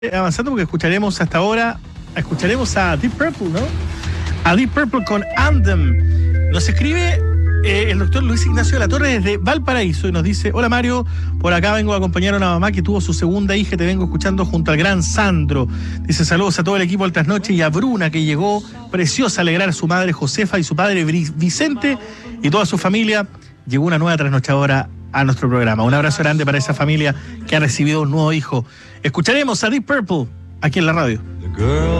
avanzando porque escucharemos hasta ahora, a Deep Purple, ¿no? A Deep Purple con Anthem. Nos escribe el doctor Luis Ignacio de la Torre desde Valparaíso y nos dice: hola Mario, por acá vengo a acompañar a una mamá que tuvo su segunda hija, te vengo escuchando junto al gran Sandro. Dice: saludos a todo el equipo del Trasnoche y a Bruna, que llegó preciosa a alegrar a su madre Josefa y su padre Vicente y toda su familia. Llegó una nueva trasnochadora a nuestro programa. Un abrazo grande para esa familia que ha recibido un nuevo hijo. Escucharemos a Deep Purple aquí en la radio.